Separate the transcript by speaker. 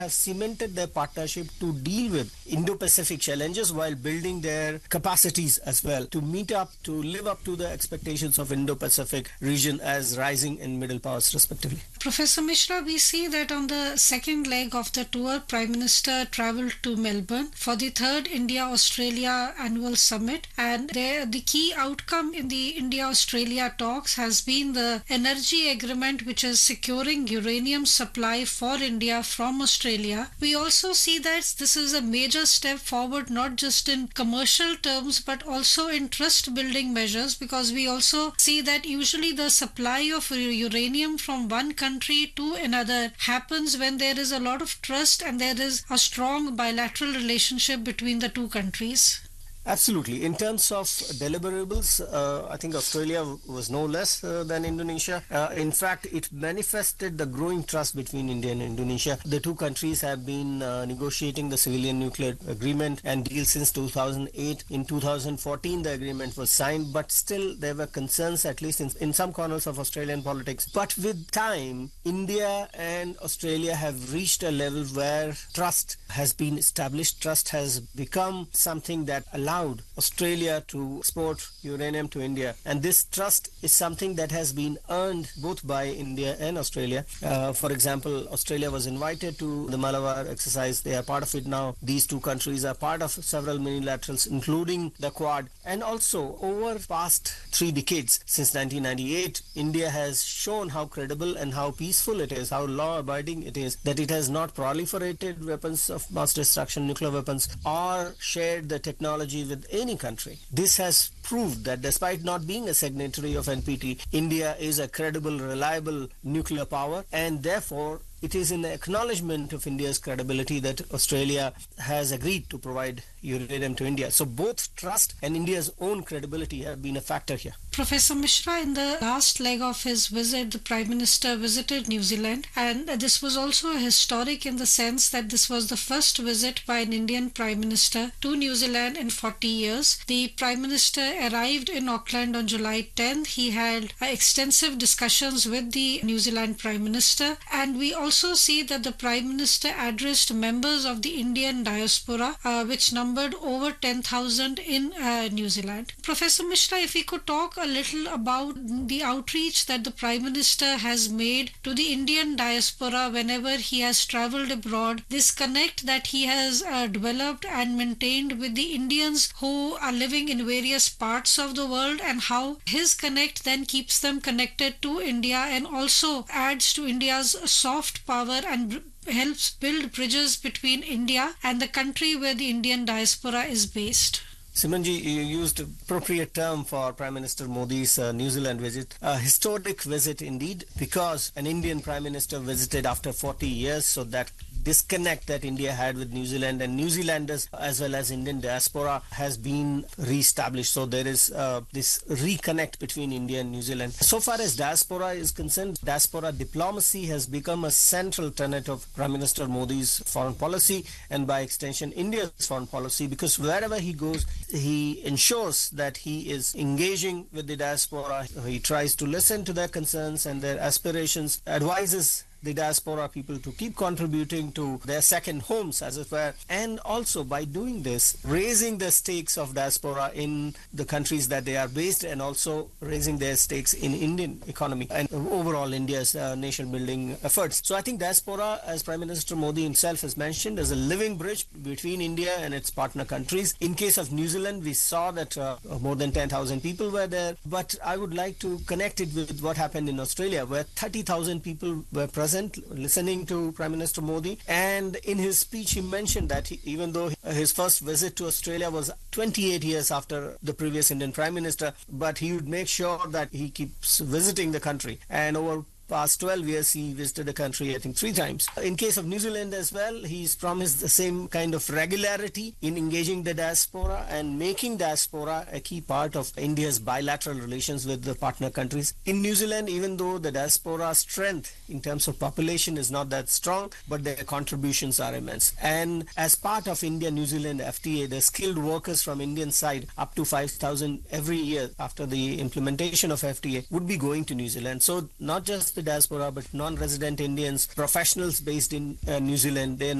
Speaker 1: have cemented their partnership to deal with Indo-Pacific challenges while building their capacities as well to live up to the expectations of Indo-Pacific region as rising and middle powers respectively.
Speaker 2: Professor Mishra, we see that on the second leg of the tour, Prime Minister travelled to Melbourne for the third India-Australia annual summit, and the key outcome in the India-Australia talks has been the energy agreement, which is securing uranium supply for India from Australia. We also see that this is a major step forward, not just in commercial terms but also in trust building measures, because we also see that usually the supply of uranium from one country to another happens when there is a lot of trust and there is a strong bilateral relationship between the two countries.
Speaker 1: Absolutely. In terms of deliverables, I think Australia was no less than Indonesia. In fact, it manifested the growing trust between India and Indonesia. The two countries have been negotiating the civilian nuclear agreement and deal since 2008. In 2014, the agreement was signed, but still there were concerns, at least in some corners of Australian politics. But with time, India and Australia have reached a level where trust has been established. Trust has become something that allowed Australia to export uranium to India, and this trust is something that has been earned both by India and Australia. For example, Australia was invited to the Malabar exercise. They are part of it now. These two countries are part of several minilaterals, including the Quad. And also, over past 3 decades, since 1998, India has shown how credible and how peaceful it is, how law-abiding it is, that it has not proliferated weapons of mass destruction, nuclear weapons, or shared the technology with any country. This has proved that despite not being a signatory of NPT, India is a credible, reliable nuclear power, and therefore it is in the acknowledgement of India's credibility that Australia has agreed to provide uranium to India. So both trust and India's own credibility have been a factor here.
Speaker 2: Professor Mishra, in the last leg of his visit, the Prime Minister visited New Zealand, and this was also historic in the sense that this was the first visit by an Indian Prime Minister to New Zealand in 40 years. The Prime Minister arrived in Auckland on July 10th. He had extensive discussions with the New Zealand Prime Minister, and we also see that the Prime Minister addressed members of the Indian diaspora, which numbered over 10,000 in New Zealand. Professor Mishra, if we could talk a little about the outreach that the Prime Minister has made to the Indian diaspora whenever he has travelled abroad, this connect that he has developed and maintained with the Indians who are living in various parts of the world, and how his connect then keeps them connected to India and also adds to India's soft power and helps build bridges between India and the country where the Indian diaspora is based.
Speaker 1: Simanji, you used appropriate term for Prime Minister Modi's New Zealand visit. A historic visit indeed, because an Indian Prime Minister visited after 40 years, so that disconnect that India had with New Zealand and New Zealanders as well as Indian diaspora has been re-established. So there is this reconnect between India and New Zealand. So far as diaspora is concerned, diaspora diplomacy has become a central tenet of Prime Minister Modi's foreign policy and by extension India's foreign policy, because wherever he goes, he ensures that he is engaging with the diaspora. He tries to listen to their concerns and their aspirations, advises the diaspora people to keep contributing to their second homes, as it were, and also by doing this, raising the stakes of diaspora in the countries that they are based, and also raising their stakes in Indian economy and overall India's nation building efforts. So I think diaspora, as Prime Minister Modi himself has mentioned, is a living bridge between India and its partner countries. In case of New Zealand, we saw that more than 10,000 people were there, but I would like to connect it with what happened in Australia, where 30,000 people were present listening to Prime Minister Modi. And in his speech he mentioned that even though his first visit to Australia was 28 years after the previous Indian Prime Minister, but he would make sure that he keeps visiting the country, and over past 12 years he visited the country I think 3 times. In case of New Zealand as well, he's promised the same kind of regularity in engaging the diaspora and making diaspora a key part of India's bilateral relations with the partner countries. In New Zealand, even though the diaspora strength in terms of population is not that strong, but their contributions are immense. And as part of India-New Zealand FTA, the skilled workers from Indian side, up to 5,000 every year after the implementation of FTA, would be going to New Zealand. So not just the the diaspora, but non-resident Indians, professionals based in New Zealand, they